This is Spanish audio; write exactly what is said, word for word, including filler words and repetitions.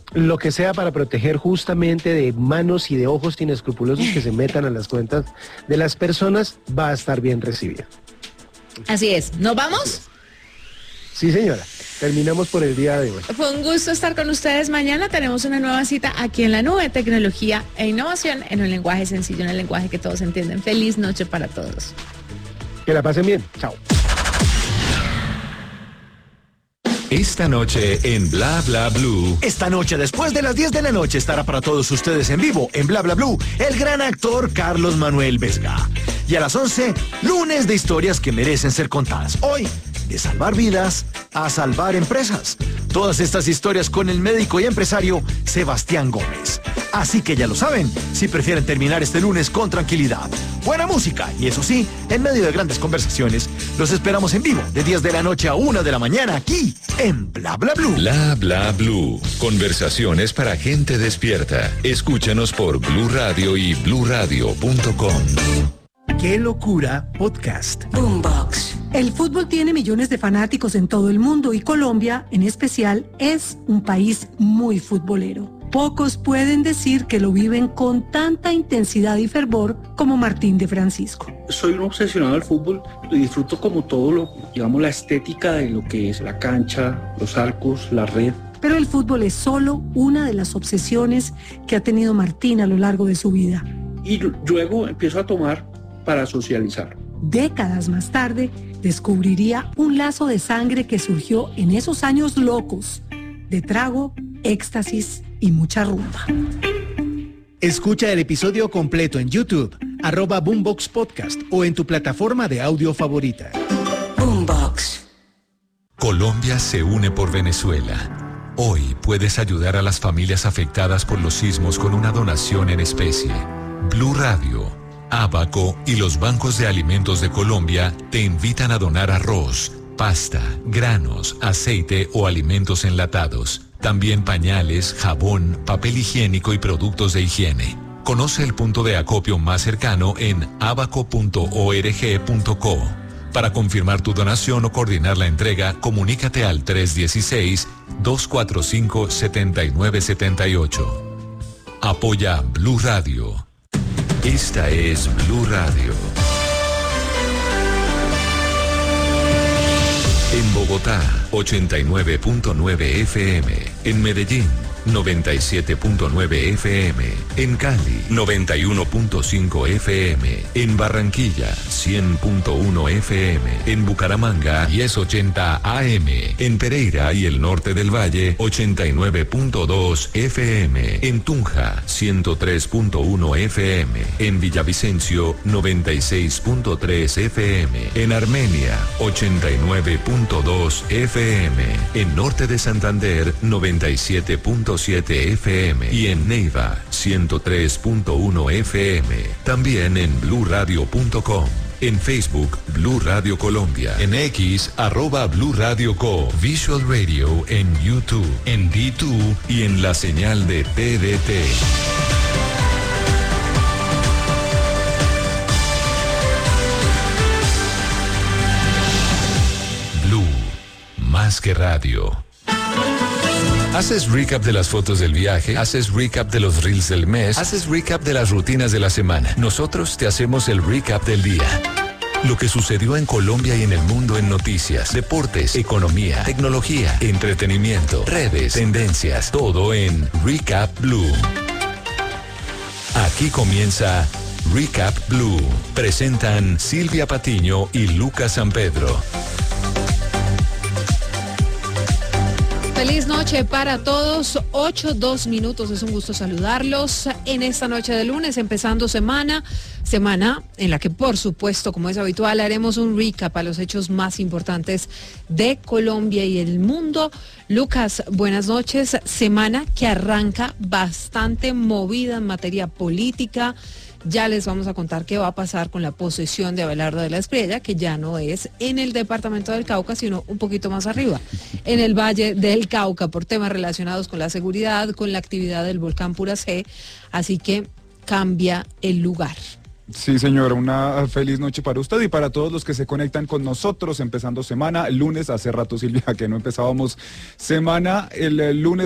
lo que sea para proteger justamente de manos y de ojos inescrupulosos que se metan a las cuentas de las personas, va a estar bien recibido. Así es. ¿Nos vamos? Sí, señora. Terminamos por el día de hoy. Fue un gusto estar con ustedes. Mañana tenemos una nueva cita aquí en La Nube, tecnología e innovación en un lenguaje sencillo, en el lenguaje que todos entienden. Feliz noche para todos. Que la pasen bien. Chao. Esta noche en Bla Bla Blue. Esta noche, después de las diez de la noche, estará para todos ustedes en vivo, en Bla Bla Blue, el gran actor Carlos Manuel Vesga. Y a las once, lunes de historias que merecen ser contadas. Hoy, de salvar vidas a salvar empresas. Todas estas historias con el médico y empresario Sebastián Gómez. Así que ya lo saben, si prefieren terminar este lunes con tranquilidad, buena música y eso sí, en medio de grandes conversaciones, los esperamos en vivo de diez de la noche a una de la mañana aquí en Bla Bla Blue. Bla Bla Blue. Conversaciones para gente despierta. Escúchanos por Blue Radio y blue radio punto com. ¡Qué locura! Podcast. Boombox. El fútbol tiene millones de fanáticos en todo el mundo y Colombia, en especial, es un país muy futbolero. Pocos pueden decir que lo viven con tanta intensidad y fervor como Martín de Francisco. Soy un obsesionado del fútbol y disfruto como todo lo, digamos, la estética de lo que es la cancha, los arcos, la red. Pero el fútbol es solo una de las obsesiones que ha tenido Martín a lo largo de su vida. Y luego empiezo a tomar para socializar. Décadas más tarde, descubriría un lazo de sangre que surgió en esos años locos, de trago, éxtasis y mucha rumba. Escucha el episodio completo en YouTube, arroba Boombox Podcast o en tu plataforma de audio favorita. Boombox. Colombia se une por Venezuela. Hoy puedes ayudar a las familias afectadas por los sismos con una donación en especie. Blue Radio, Abaco y los bancos de alimentos de Colombia te invitan a donar arroz, pasta, granos, aceite o alimentos enlatados. También pañales, jabón, papel higiénico y productos de higiene. Conoce el punto de acopio más cercano en abaco punto org punto co. Para confirmar tu donación o coordinar la entrega, comunícate al tres uno seis, dos cuatro cinco, siete nueve siete ocho. Apoya Blue Radio. Esta es Blue Radio. En Bogotá, ochenta y nueve punto nueve F M. En Medellín, noventa y siete punto nueve F M. En Cali, noventa y uno punto cinco F M. En Barranquilla, cien punto uno F M. En Bucaramanga, diez ochenta A M. En Pereira y el norte del Valle, ochenta y nueve punto dos F M. En Tunja, ciento tres punto uno F M. En Villavicencio, noventa y seis punto tres F M. En Armenia, ochenta y nueve punto dos F M. En norte de Santander, noventa y siete punto siete F M. Y en Neiva, ciento tres punto uno F M. También en blue radio punto com. En Facebook, Blue Radio Colombia. En X, arroba Blue Radio Co. Visual Radio en YouTube, en D dos y en la señal de T D T. Blue, más que radio. ¿Haces recap de las fotos del viaje? ¿Haces recap de los reels del mes? ¿Haces recap de las rutinas de la semana? Nosotros te hacemos el recap del día. Lo que sucedió en Colombia y en el mundo en noticias, deportes, economía, tecnología, entretenimiento, redes, tendencias, todo en Recap Blue. Aquí comienza Recap Blue. Presentan Silvia Patiño y Lucas San Pedro. Feliz noche para todos, ocho, dos minutos, es un gusto saludarlos en esta noche de lunes, empezando semana, semana en la que por supuesto, como es habitual, haremos un recap a los hechos más importantes de Colombia y el mundo. Lucas, buenas noches, semana que arranca bastante movida en materia política. Ya les vamos a contar qué va a pasar con la posesión de Abelardo de la Espriella, que ya no es en el departamento del Cauca, sino un poquito más arriba, en el Valle del Cauca, por temas relacionados con la seguridad, con la actividad del volcán Puracé, así que cambia el lugar. Sí, señora, una feliz noche para usted y para todos los que se conectan con nosotros, empezando semana, lunes, hace rato, Silvia, que no empezábamos semana, el lunes.